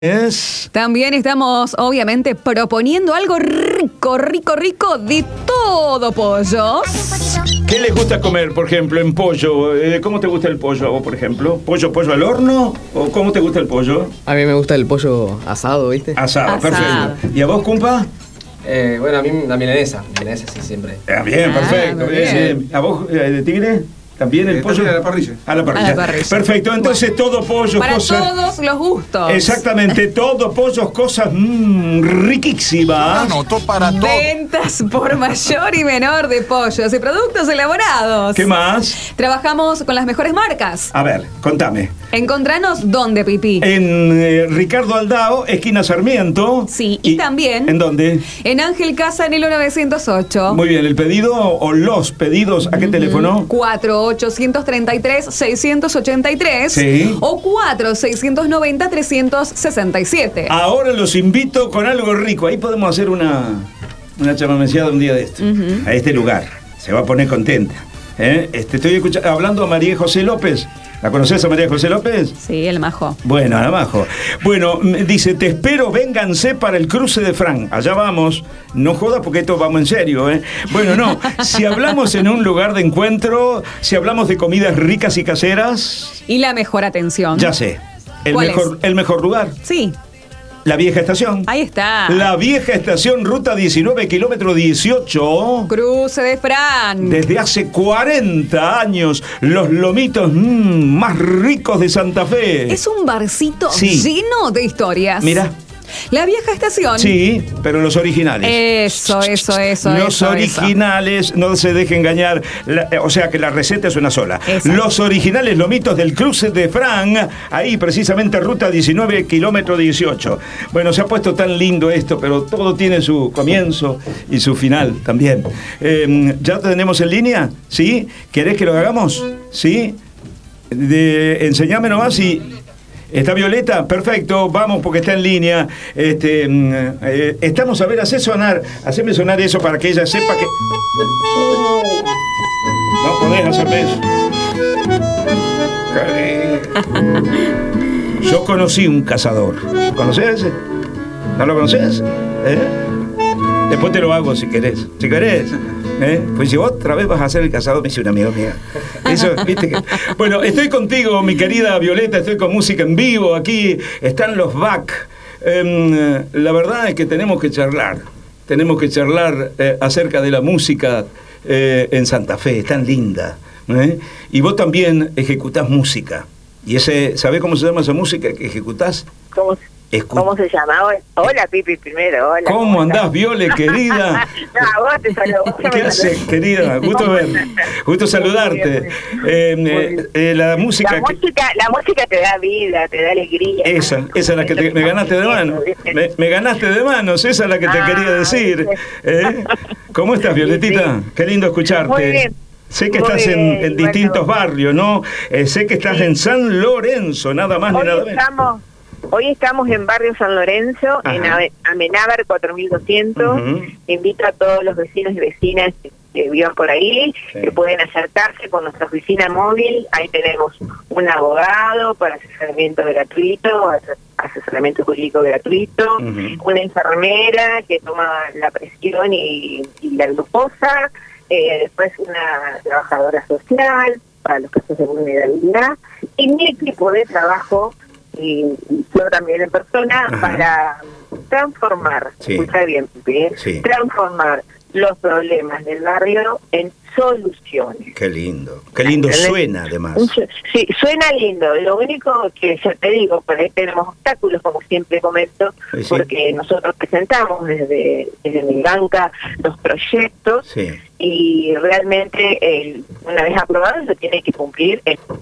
También estamos, obviamente, proponiendo algo rico de todo, pollos. ¿Qué les gusta comer, por ejemplo, en pollo? ¿Cómo te gusta el pollo a vos, por ejemplo? ¿Pollo al horno? ¿O cómo te gusta el pollo? A mí me gusta el pollo asado, ¿viste? Asado, perfecto. ¿Y a vos, compa? Bueno, a mí la milanesa sí, siempre. Bien, perfecto. Bien. ¿A vos, de tigre? ¿También el pollo? A la parrilla. A la parrilla. Perfecto, entonces todo pollo, para cosas... todos los gustos. Exactamente, todo pollo, cosas riquísimas. Anoto para todo. Ventas por mayor y menor de pollos y productos elaborados. ¿Qué más? Trabajamos con las mejores marcas. A ver, contame. Encontranos dónde, Pipí. En Ricardo Aldao, esquina Sarmiento. Sí, y también... ¿En dónde? En Ángel Casa, Anhelo 908. Muy bien, el pedido o los pedidos, ¿a qué teléfono? 4-833-683 Sí. o 4-690-367. Ahora los invito con algo rico. Ahí podemos hacer una chamameciada un día de esto. A este lugar. Se va a poner contenta. Estoy hablando a María José López. ¿La conoces a María José López? Sí, el majo. Bueno, el majo. Bueno, dice, te espero, vénganse para el cruce de Fran. Allá vamos. No jodas porque esto vamos en serio, ¿eh? Bueno, no. Si hablamos en un lugar de encuentro, si hablamos de comidas ricas y caseras... Y la mejor atención. Ya sé. El mejor lugar. Sí. La vieja estación. Ahí está. La vieja estación, ruta 19, kilómetro 18. Cruce de Fran. Desde hace 40 años, los lomitos más ricos de Santa Fe. Es un barcito lleno de historias. Mira. La vieja estación. Sí, pero los originales. Eso. Los originales, no se deje engañar. O sea que la receta es una sola. Exacto. Los originales lomitos del cruce de Fran, ahí precisamente ruta 19, kilómetro 18. Bueno, se ha puesto tan lindo esto, pero todo tiene su comienzo y su final también. ¿Ya tenemos en línea? ¿Sí? ¿Querés que lo hagamos? ¿Sí? Enseñame nomás y... ¿Está Violeta? Perfecto, vamos porque está en línea. Estamos, a ver, haceme sonar eso para que ella sepa que... No podés hacerme eso. Yo conocí un cazador. ¿Conoces ese? ¿No lo conoces? Después te lo hago si querés. Si querés. Pues si otra vez vas a ser el cazador, me dice un amigo mío. Eso, ¿viste que? Bueno, estoy contigo, mi querida Violeta, estoy con música en vivo, aquí están los back. La verdad es que tenemos que charlar acerca de la música en Santa Fe, tan linda. Y vos también ejecutás música. Y ¿sabés cómo se llama esa música que ejecutás? ¿Cómo se llama? Hola, Pipi, primero. Hola. ¿Cómo andás, Viole, querida? No, vos te saludo. ¿Qué haces, querida? Gusto saludarte. La música te da vida, te da alegría. Esa es la que me ganaste de mano. Me ganaste de manos, esa es la que te quería decir. ¿Cómo estás, Violetita? Qué lindo escucharte. Muy bien. Sé que estás en distintos barrios, ¿no? Sé que estás en San Lorenzo, nada más ni nada menos. Hoy estamos en Barrio San Lorenzo, en Amenábar 4200. Invito a todos los vecinos y vecinas que vivan por ahí, que pueden acercarse con nuestra oficina móvil. Ahí tenemos un abogado para asesoramiento gratuito, asesoramiento jurídico gratuito, una enfermera que toma la presión y la glucosa, después una trabajadora social para los casos de vulnerabilidad, y mi equipo de trabajo, y yo también en persona, para transformar, escucha bien, transformar los problemas del barrio en soluciones. Qué lindo suena además. Sí, suena lindo. Lo único que ya te digo, por ahí tenemos obstáculos, como siempre comento, porque nosotros presentamos desde mi banca los proyectos y realmente una vez aprobado se tiene que cumplir esto.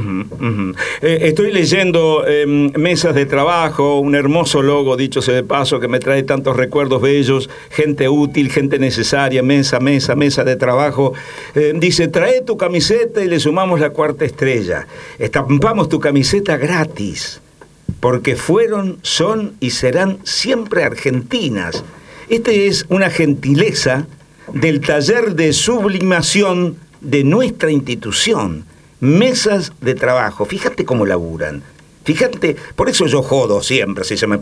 Estoy leyendo mesas de trabajo, un hermoso logo, dicho sea de paso, que me trae tantos recuerdos bellos, gente útil, gente necesaria, mesa de trabajo. Dice, trae tu camiseta y le sumamos la 4ª estrella. Estampamos tu camiseta gratis, porque fueron, son y serán siempre argentinas. Esta es una gentileza del taller de sublimación de nuestra institución. Mesas de trabajo, fíjate cómo laburan. Fíjate, por eso yo jodo siempre, si se me